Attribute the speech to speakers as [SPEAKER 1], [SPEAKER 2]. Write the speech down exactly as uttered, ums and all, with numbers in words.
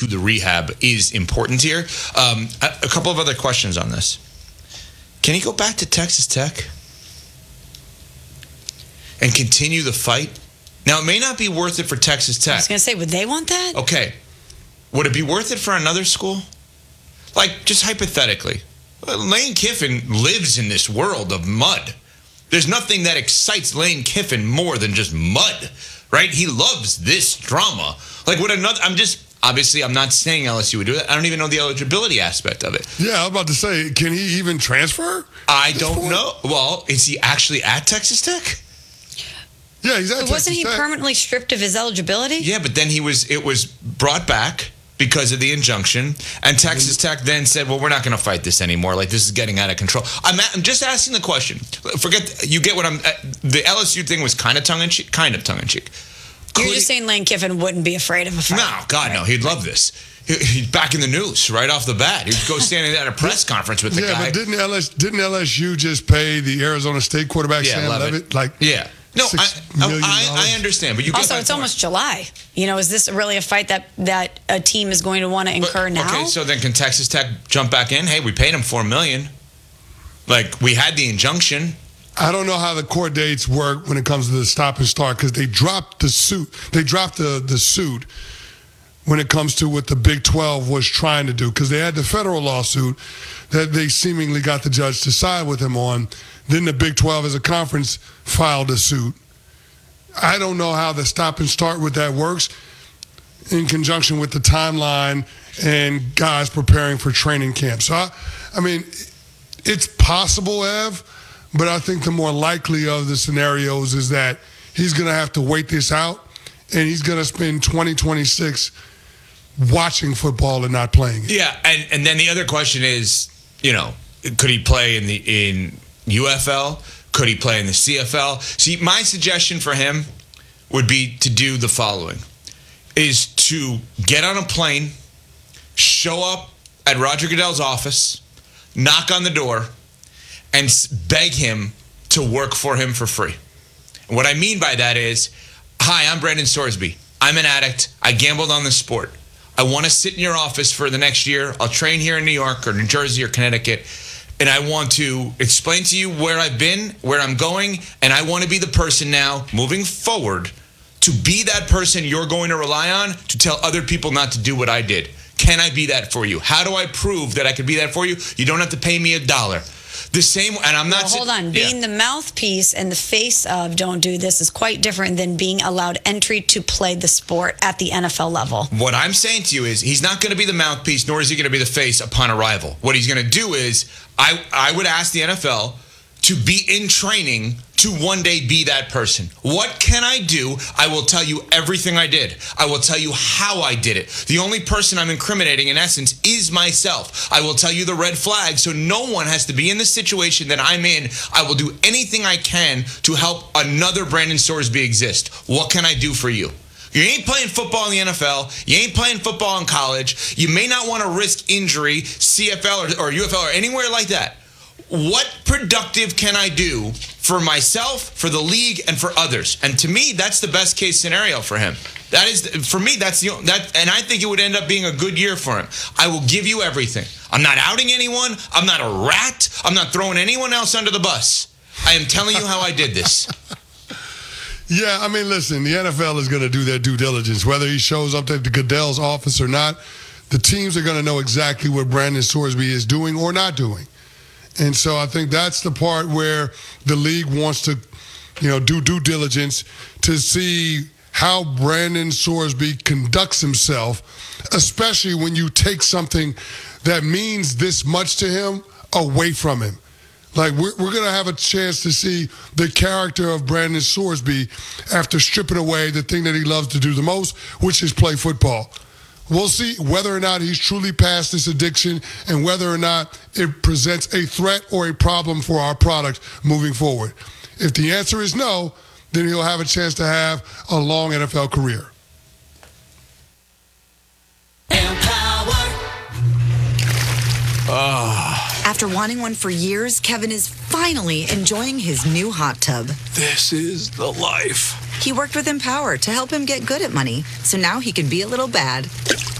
[SPEAKER 1] to the rehab is important here. Um, a, a couple of other questions on this. Can he go back to Texas Tech and continue the fight? Now, it may not be worth it for Texas Tech.
[SPEAKER 2] I was going to say, would they want that?
[SPEAKER 1] Okay. Would it be worth it for another school? Like, just hypothetically. Lane Kiffin lives in this world of mud. There's nothing that excites Lane Kiffin more than just mud, right? He loves this drama. Like, what another, I'm just, obviously, I'm not saying L S U would do that. I don't even know the eligibility aspect of it.
[SPEAKER 3] Yeah, I was about to say, can he even transfer?
[SPEAKER 1] I don't point? know. Well, is he actually at Texas Tech?
[SPEAKER 3] Yeah, he's at
[SPEAKER 2] but
[SPEAKER 3] Texas
[SPEAKER 2] wasn't he
[SPEAKER 3] Tech.
[SPEAKER 2] permanently stripped of his eligibility?
[SPEAKER 1] Yeah, but then he was, it was brought back because of the injunction, and Texas Tech then said, well, we're not going to fight this anymore. Like, this is getting out of control. I'm, I'm just asking the question. Forget, you get what I'm, uh, the L S U thing was kind of tongue-in-cheek, kind of tongue-in-cheek. Could
[SPEAKER 2] You're just
[SPEAKER 1] he,
[SPEAKER 2] saying Lane Kiffin wouldn't be afraid of a fight.
[SPEAKER 1] No, God, right. no. He'd love this. He, he's back in the news right off the bat. He'd go standing at a press conference with the
[SPEAKER 3] yeah,
[SPEAKER 1] guy.
[SPEAKER 3] Yeah, but didn't L S, didn't L S U just pay the Arizona State quarterback,
[SPEAKER 1] yeah,
[SPEAKER 3] Sam
[SPEAKER 1] Levitt?
[SPEAKER 3] Levitt? Like,
[SPEAKER 1] yeah. No, I, I, I understand, but you get
[SPEAKER 2] also it's almost July. You know, is this really a fight that that a team is going to want to incur
[SPEAKER 1] but,
[SPEAKER 2] now?
[SPEAKER 1] Okay, so then can Texas Tech jump back in? Hey, we paid him four million dollars. Like, we had the injunction.
[SPEAKER 3] I don't know how the court dates work when it comes to the stop and start because they dropped the suit. They dropped the the suit when it comes to what the Big twelve was trying to do because they had the federal lawsuit that they seemingly got the judge to side with him on. Then the Big twelve as a conference filed a suit. I don't know how the stop and start with that works in conjunction with the timeline and guys preparing for training camp. So, I, I mean, it's possible, Ev, but I think the more likely of the scenarios is that he's going to have to wait this out and he's going to spend twenty twenty-six watching football and not playing it.
[SPEAKER 1] Yeah, and, and then the other question is, you know, could he play in the in U F L? Could he play in the C F L? See, my suggestion for him would be to do the following, is to get on a plane, show up at Roger Goodell's office, knock on the door, and beg him to work for him for free. And what I mean by that is, hi, I'm Brandon Sorsby. I'm an addict. I gambled on this sport. I want to sit in your office for the next year. I'll train here in New York or New Jersey or Connecticut. And I want to explain to you where I've been, where I'm going, and I want to be the person now, moving forward, to be that person you're going to rely on to tell other people not to do what I did. Can I be that for you? How do I prove that I could be that for you? You don't have to pay me a dollar. The same, and I'm not...
[SPEAKER 2] Well, hold on.
[SPEAKER 1] Yeah.
[SPEAKER 2] Being the mouthpiece and the face of Don't Do This is quite different than being allowed entry to play the sport at the N F L level.
[SPEAKER 1] What I'm saying to you is he's not going to be the mouthpiece, nor is he going to be the face upon arrival. What he's going to do is, I, I would ask the N F L to be in training to one day be that person. What can I do? I will tell you everything I did. I will tell you how I did it. The only person I'm incriminating, in essence, is myself. I will tell you the red flag, so no one has to be in the situation that I'm in. I will do anything I can to help another Brandon Sorsby exist. What can I do for you? You ain't playing football in the N F L. You ain't playing football in college. You may not want to risk injury, C F L or, or U F L or anywhere like that. What productive can I do for myself, for the league, and for others? And to me, that's the best case scenario for him. That is, for me, that's the that, and I think it would end up being a good year for him. I will give you everything. I'm not outing anyone. I'm not a rat. I'm not throwing anyone else under the bus. I am telling you how I did this.
[SPEAKER 3] Yeah, I mean, listen, the N F L is going to do their due diligence. Whether he shows up at the Goodell's office or not, the teams are going to know exactly what Brandon Sorsby is doing or not doing. And so I think that's the part where the league wants to, you know, do due diligence to see how Brandon Sorsby conducts himself, especially when you take something that means this much to him away from him. Like, we're, we're going to have a chance to see the character of Brandon Sorsby after stripping away the thing that he loves to do the most, which is play football. We'll see whether or not he's truly past this addiction and whether or not it presents a threat or a problem for our product moving forward. If the answer is no, then he'll have a chance to have a long N F L career.
[SPEAKER 4] Oh. After wanting one for years, Kevin is finally enjoying his new hot tub.
[SPEAKER 5] This is the life.
[SPEAKER 4] He worked with Empower to help him get good at money, so now he can be a little bad